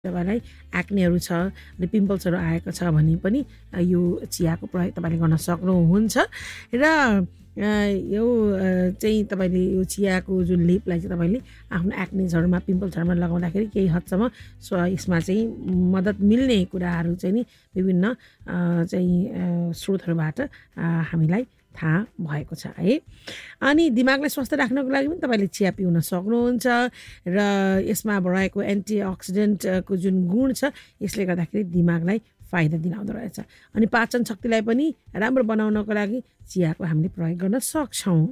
तपाईँलाई एक्नेहरू छ अनि पिम्पल्सहरू आएको छ भने पनि यो चियाको प्रयोग तपाईँले गर्न सक्नुहुन्छ र यो चाहिँ तपाईँले यो चियाको जुन लेपलाई चाहिँ तपाईँले आफ्नो एक्नेजहरूमा पिम्पल्सहरूमा लगाउँदाखेरि केही हदसम्म यसमा चाहिँ मद्दत मिल्ने कुराहरू चाहिँ नि विभिन्न चाहिँ स्रोतहरूबाट हामीलाई थाहा भएको छ है। अनि दिमागलाई स्वस्थ राख्नको लागि पनि तपाईँले चिया पिउन सक्नुहुन्छ र यसमा रहेको एन्टिअक्सिडेन्टको जुन गुण छ यसले गर्दाखेरि दिमागलाई फाइदा दिलाउँदो रहेछ अनि पाचन शक्तिलाई पनि राम्रो बनाउनको लागि चियाको हामीले प्रयोग गर्न सक्छौँ।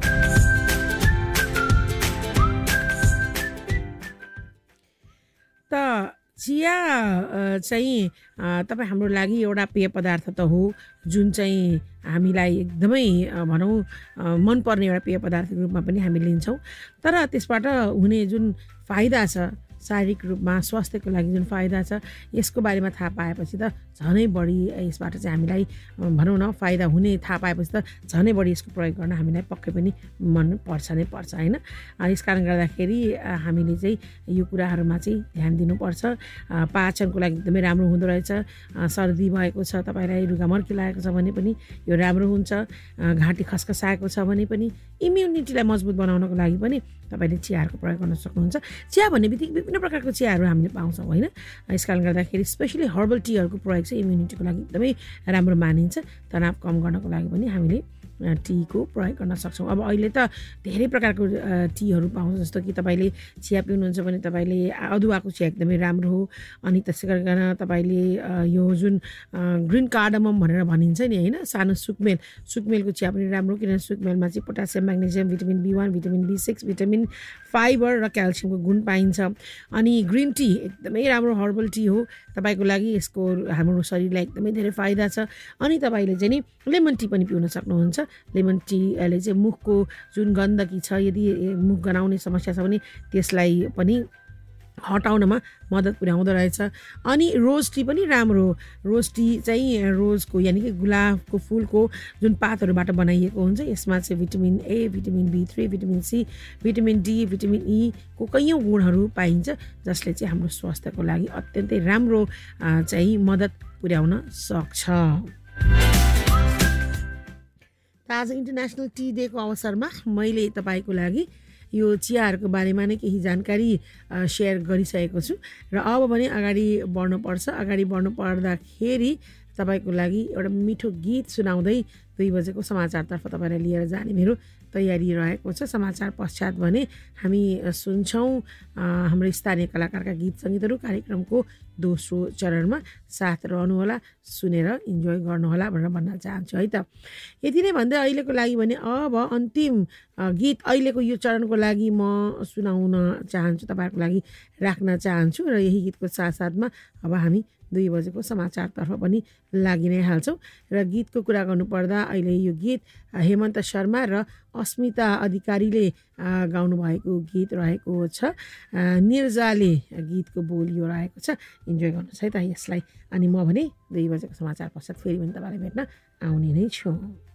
त चिया चाहिँ तपाईँ हाम्रो लागि एउटा पेय पदार्थ त हो जुन चाहिँ हामीलाई एकदमै भनौँ मनपर्ने एउटा पेय पदार्थको रूपमा पनि हामी लिन्छौँ। तर त्यसबाट हुने जुन फाइदा छ शारीरिक रूपमा स्वास्थ्यको लागि जुन फाइदा छ यसको बारेमा थाहा पाएपछि त झनै बढी यसबाट चाहिँ हामीलाई भनौँ न फाइदा हुने थाहा पाएपछि त झनै बढी यसको प्रयोग गर्न हामीलाई पक्कै पनि मन पर्छ नै पर्छ होइन। यस कारण गर्दाखेरि हामीले चाहिँ यो कुराहरूमा चाहिँ ध्यान दिनुपर्छ। पाचनको लागि एकदमै राम्रो हुँदो रहेछ। सर्दी भएको छ तपाईँलाई रुघामर्की लागेको छ भने पनि यो राम्रो हुन्छ। घाँटी खसखसाएको छ भने पनि इम्युनिटीलाई मजबुत बनाउनको लागि पनि तपाईँले चियाहरूको प्रयोग गर्न सक्नुहुन्छ। चिया भन्ने बित्तिकै विभिन्न प्रकारको चियाहरू हामीले पाउँछौँ होइन। यस कारण गर्दाखेरि स्पेसली हर्बल टीहरूको प्रयोग चाहिँ इम्युनिटीको लागि एकदमै राम्रो मानिन्छ। तनाव कम गर्नको लागि पनि हामीले टीको प्रयोग गर्न सक्छौँ। अब अहिले त धेरै प्रकारको टीहरू पाउँछ जस्तो कि तपाईँले चिया पिउनुहुन्छ भने तपाईँले अदुवाको चिया एकदमै राम्रो हो। अनि त्यसै गरिकन तपाईँले यो जुन ग्रिन कार्डमम भनेर भनिन्छ नि होइन सानो सुकमेलको चिया पनि राम्रो किनभने सुकमेलमा चाहिँ potassium magnesium vitamin B1 vitamin B6 vitamin fibre र क्याल्सियमको गुण पाइन्छ। अनि ग्रिन टी एकदमै राम्रो हर्बल टी हो तपाईँको लागि। यसको हाम्रो शरीरलाई एकदमै धेरै फाइदा छ। अनि तपाईँले चाहिँ नि लेमन टी पनि पिउन सक्नुहुन्छ। लेमन टीले चाहिँ मुखको जुन गन्दगी छ यदि मुख गनाउने समस्या छ भने त्यसलाई पनि हटाउनमा मद्दत पुर्याउँदो रहेछ। अनि रोज टी पनि राम्रो हो। रोज टी चाहिँ रोजको यानि कि गुलाबको फुलको जुन पातहरूबाट बनाइएको हुन्छ। यसमा चाहिँ vitamin A vitamin B3 vitamin C vitamin D vitamin E को कैयौँ गुणहरू पाइन्छ जसले चाहिँ हाम्रो स्वास्थ्यको लागि अत्यन्तै राम्रो चाहिँ मद्दत पुर्याउन सक्छ। आज इन्टरनेसनल टी डेको अवसरमा मैले तपाईँको लागि यो चियाहरूको बारेमा नै केही जानकारी सेयर गरिसकेको छु र अब भने अगाडि बढ्नुपर्छ। अगाडि बढ्नु पर्दाखेरि तपाईँको लागि एउटा मिठो गीत सुनाउँदै 2 बजेको समाचारतर्फ तपाईँलाई लिएर जाने मेरो तयारी रहेको छ। समाचार पश्चात भने हामी सुन्छौँ हाम्रो स्थानीय कलाकारका गीत सङ्गीतहरू। कार्यक्रमको दोस्रो चरणमा साथ रहनुहोला, सुनेर इन्जोय गर्नुहोला भनेर भन्न चाहन्छु है त। यति नै भन्दै अहिलेको लागि भने अब अन्तिम गीत अहिलेको यो चरणको लागि म सुनाउन चाहन्छु, तपाईँहरूको लागि राख्न चाहन्छु र यही गीतको साथसाथमा अब हामी 2 बजेको समाचारतर्फ पनि लागि नै हाल्छौँ। र गीतको कुरा गर्नुपर्दा अहिले यो गीत हेमन्त शर्मा र अस्मिता अधिकारीले गाउनुभएको गीत रहेको छ। निर्जाले गीतको बोल यो रहेको छ। इन्जोय गर्नुहोस् है त यसलाई। अनि म भने 2 बजेको समाचार पश्चात फेरि पनि तपाईँलाई भेट्न आउने नै छु।